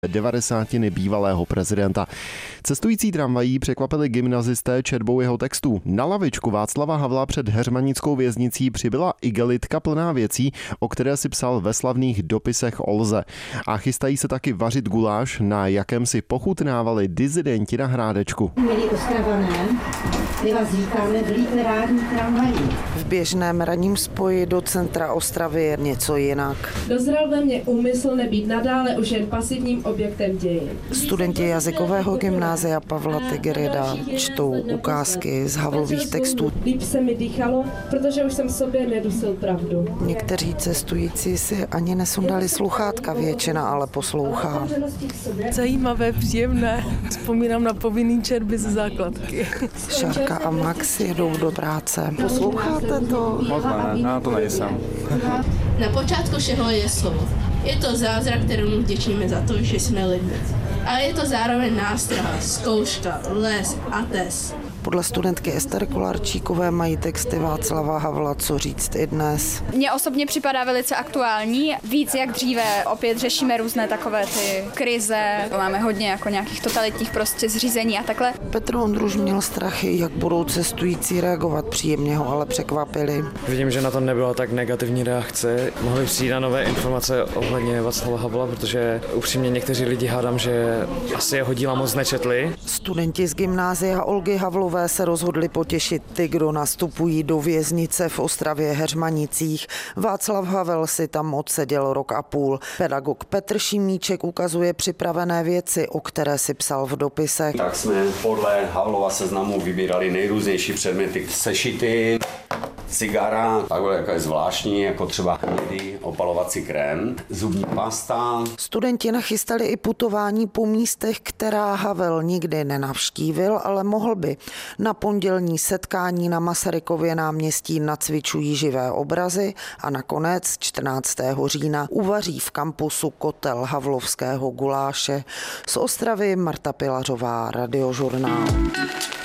90. bývalého prezidenta. Cestující tramvají překvapili gymnazisté četbou jeho textů. Na lavičku Václava Havla před heřmanickou věznicí přibyla igelitka plná věcí, o které si psal ve slavných dopisech Olze. A chystají se taky vařit guláš, na jakém si pochutnávali disidenti na Hrádečku. Milí Ostravané, my vás vítáme v literární tramvaji. V běžném ranním spoji do centra Ostravy je něco jinak. Dozral ve mně úmysl nebýt nadále už jen pasivním objektem dějin. Studenti jazykového gymnázia Pavla Tigrida čtou ukázky z Havlových textů. Líp se mi dýchalo, protože už jsem v sobě nedusil pravdu. Někteří cestující si ani nesundali sluchátka, většina ale poslouchá. Zajímavé, příjemné. Vzpomínám na povinný četby ze základky. Šárka a Max jedou do práce. Posloucháte to? Moc ne, já to nejsem. Na počátku všeho je slovo. Je to zázrak, kterému vděčíme za to, že jsme lidmi. Ale je to zároveň nástraha, zkouška, les a test. Podle studentky Ester Kolarčíkové mají texty Václava Havla co říct i dnes. Mně osobně připadá velice aktuální. Víc jak dříve opět řešíme různé takové ty krize. Máme hodně jako nějakých totalitních prostě zřízení a takhle. Petr Ondruž měl strachy, jak budou cestující reagovat. Příjemně ho ale překvapili. Vidím, že na to nebyla tak negativní reakce. Mohly přijít na nové informace ohledně Václava Havla, protože upřímně někteří lidi hádám, že asi jeho díla moc nečetli. Studenti z gymnázia Olgy Havlové se rozhodli potěšit ty, kdo nastupují do věznice v Ostravě Heřmanicích. Václav Havel si tam odseděl rok a půl. Pedagog Petr Šimíček ukazuje připravené věci, o které si psal v dopisech. Tak jsme podle Havlova seznamu vybírali nejrůznější předměty, sešity, cigara, takhle jako je zvláštní, jako třeba hnědý opalovací krém, zubní pasta. Studenti nachystali i putování po místech, která Havel nikdy nenavštívil, ale mohl by. Na pondělní setkání na Masarykově náměstí nacvičují živé obrazy a nakonec 14. října uvaří v kampusu kotel havlovského guláše. Z Ostravy Marta Pilařová, Radiožurnál.